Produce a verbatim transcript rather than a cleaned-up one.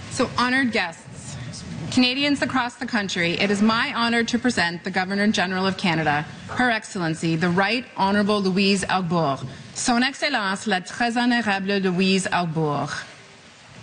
So, honored guests, Canadians across the country, it is my honour to present the Governor-General of Canada, Her Excellency, the Right Honourable Louise Arbour. Son Excellence, la très honorable Louise Arbour.